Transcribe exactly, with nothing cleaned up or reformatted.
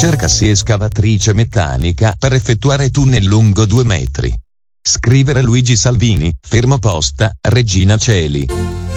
Cercasi escavatrice meccanica per effettuare tunnel lungo due metri. Scrivere Luigi Salvini, fermo posta, Regina Coeli.